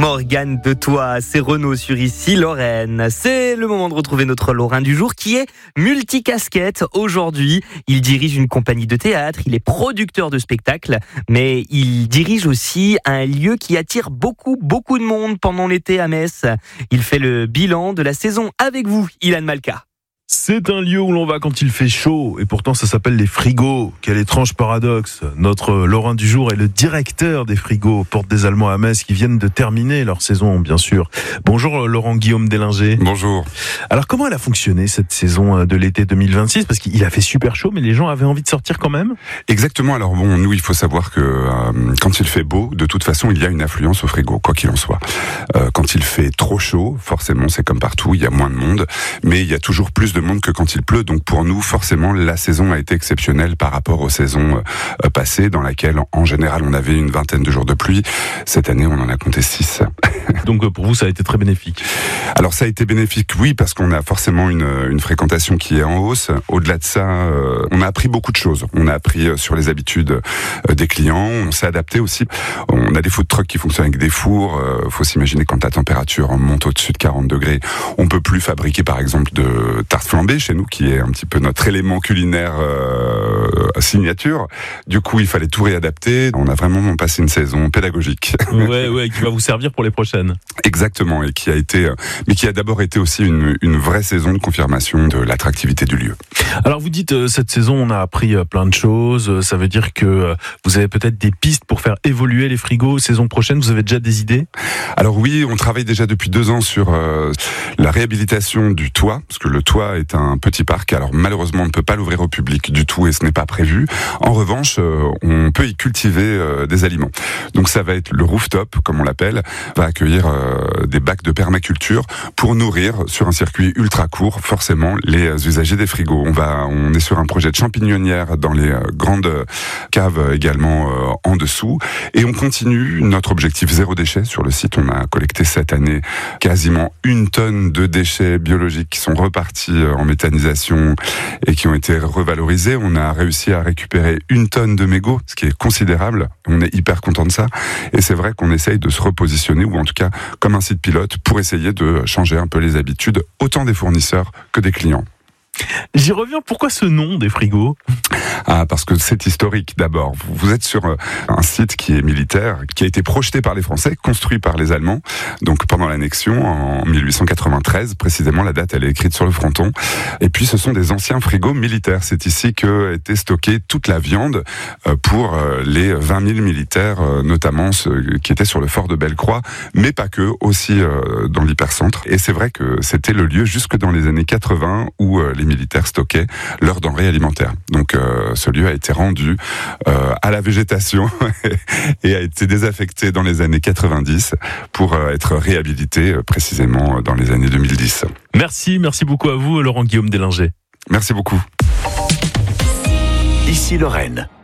Morgane de Toit, c'est Renaud sur Ici Lorraine. C'est le moment de retrouver notre Lorrain du jour qui est multicasquette aujourd'hui. Il dirige une compagnie de théâtre, il est producteur de spectacles, mais il dirige aussi un lieu qui attire beaucoup de monde pendant l'été à Metz. Il fait le bilan de la saison avec vous, Ilan Malka. C'est un lieu où l'on va quand il fait chaud, et pourtant ça s'appelle les frigos. Quel étrange paradoxe. Notre Lorrain du jour est le directeur des frigos, Porte des Allemands à Metz, qui viennent de terminer leur saison, bien sûr. Bonjour Laurent Guillaume Délinger. Bonjour. Alors comment elle a fonctionné cette saison de l'été 2026 ? Parce qu'il a fait super chaud, mais les gens avaient envie de sortir quand même ? Exactement, alors bon, nous il faut savoir que quand il fait beau, de toute façon il y a une affluence au frigo, quoi qu'il en soit. Quand il fait trop chaud, forcément c'est comme partout, il y a moins de monde, mais il y a toujours plus de monde que quand il pleut, donc pour nous forcément la saison a été exceptionnelle par rapport aux saisons passées dans laquelle en général on avait une vingtaine de jours de pluie. Cette année on en a compté 6. Donc pour vous ça a été très bénéfique. Alors ça a été bénéfique, oui, parce qu'on a forcément une fréquentation qui est en hausse. Au-delà de ça, on a appris beaucoup de choses. On a appris sur les habitudes des clients, on s'est adapté aussi. On a des food trucks qui fonctionnent avec des fours. Faut s'imaginer quand la température monte au-dessus de 40 degrés, on peut plus fabriquer par exemple de tartes flambées chez nous, qui est un petit peu notre élément culinaire signature. Du coup, il fallait tout réadapter. On a vraiment passé une saison pédagogique. Ouais, qui va vous servir pour les prochaines. Exactement, et qui a été, mais qui a d'abord été aussi une vraie saison de confirmation de l'attractivité du lieu. Alors vous dites cette saison on a appris plein de choses. Ça veut dire que vous avez peut-être des pistes pour faire évoluer les frigos saison prochaine. Vous avez déjà des idées ? Alors oui, on travaille déjà depuis 2 ans sur la réhabilitation du toit, parce que le toit est un petit parc. Alors malheureusement on ne peut pas l'ouvrir au public du tout et ce n'est pas prévu. En revanche, on peut y cultiver des aliments. Donc ça va être le rooftop, comme on l'appelle, va accueillir des bacs de permaculture pour nourrir sur un circuit ultra court forcément les usagers des frigos. On est sur un projet de champignonnière dans les grandes caves également en dessous, et on continue notre objectif zéro déchet sur le site. On a collecté cette année quasiment 1 tonne de déchets biologiques qui sont repartis en méthanisation et qui ont été revalorisés. On a réussi à récupérer 1 tonne de mégots, ce qui est considérable. On est hyper content de ça, et c'est vrai qu'on essaye de se repositionner, ou en tout cas comme un site pilote, pour essayer de changer un peu les habitudes, autant des fournisseurs que des clients. J'y reviens, pourquoi ce nom des frigos ? Parce que c'est historique d'abord. Vous êtes sur un site qui est militaire, qui a été projeté par les Français, construit par les Allemands, donc pendant l'annexion en 1893, précisément la date elle est écrite sur le fronton. Et puis ce sont des anciens frigos militaires. C'est ici que était stockée toute la viande pour les 20 000 militaires, notamment ceux qui étaient sur le fort de Bellecroix, mais pas que, aussi dans l'hypercentre. Et c'est vrai que c'était le lieu jusque dans les années 80 où les militaires stockaient leurs denrées alimentaires. Donc ce lieu a été rendu à la végétation et a été désaffecté dans les années 90 pour être réhabilité précisément dans les années 2010. Merci beaucoup à vous Laurent Guillaume Délinger. Merci beaucoup. Ici Lorraine.